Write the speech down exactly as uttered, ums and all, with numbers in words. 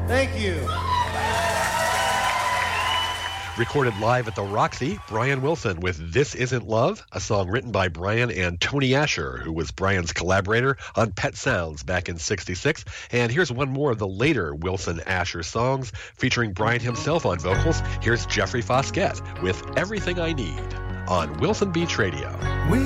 Thank you. Recorded live at the Roxy, Brian Wilson with This Isn't Love, a song written by Brian and Tony Asher, who was Brian's collaborator on Pet Sounds back in sixty-six. And here's one more of the later Wilson-Asher songs featuring Brian himself on vocals. Here's Jeffrey Foskett with Everything I Need on Wilson Beach Radio. We